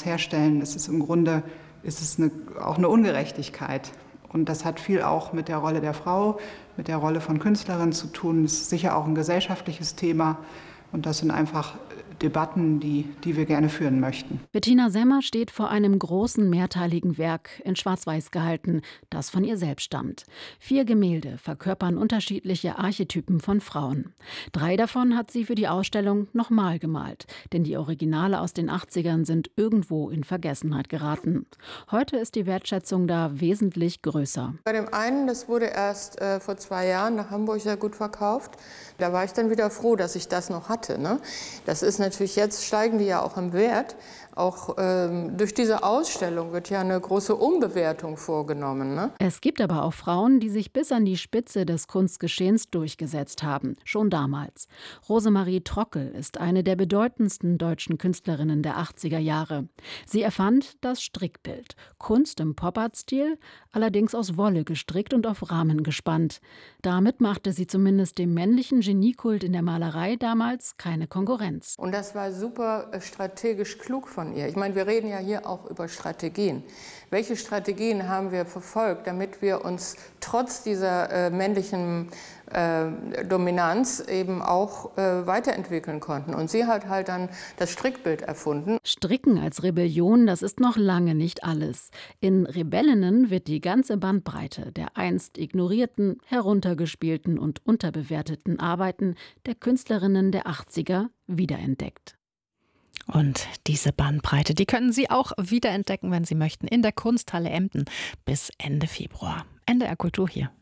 daraus herstellen, ist es im Grunde auch eine Ungerechtigkeit. Und das hat viel auch mit der Rolle der Frau, mit der Rolle von Künstlerinnen zu tun. Das ist sicher auch ein gesellschaftliches Thema. Und das sind einfach Debatten, die wir gerne führen möchten. Bettina Semmer steht vor einem großen mehrteiligen Werk, in Schwarz-Weiß gehalten, das von ihr selbst stammt. 4 Gemälde verkörpern unterschiedliche Archetypen von Frauen. 3 davon hat sie für die Ausstellung nochmal gemalt, denn die Originale aus den 80ern sind irgendwo in Vergessenheit geraten. Heute ist die Wertschätzung da wesentlich größer. Bei dem einen, das wurde erst vor 2 Jahren nach Hamburg sehr gut verkauft. Da war ich dann wieder froh, dass ich das noch hatte. Ne? Das ist natürlich, jetzt steigen die ja auch im Wert. Auch durch diese Ausstellung wird ja eine große Umbewertung vorgenommen. Ne? Es gibt aber auch Frauen, die sich bis an die Spitze des Kunstgeschehens durchgesetzt haben, schon damals. Rosemarie Trockel ist eine der bedeutendsten deutschen Künstlerinnen der 80er Jahre. Sie erfand das Strickbild. Kunst im Pop-Art-Stil, allerdings aus Wolle gestrickt und auf Rahmen gespannt. Damit machte sie zumindest dem männlichen Geniekult in der Malerei damals keine Konkurrenz. Und das war super strategisch klug von ihr. Ich meine, wir reden ja hier auch über Strategien. Welche Strategien haben wir verfolgt, damit wir uns trotz dieser männlichen Dominanz eben auch weiterentwickeln konnten? Und sie hat halt dann das Strickbild erfunden. Stricken als Rebellion, das ist noch lange nicht alles. In Rebellinnen wird die ganze Bandbreite der einst ignorierten, heruntergespielten und unterbewerteten Arbeiten der Künstlerinnen der 80er wiederentdeckt. Und diese Bandbreite, die können Sie auch wiederentdecken, wenn Sie möchten, in der Kunsthalle Emden bis Ende Februar. NDR Kultur hier.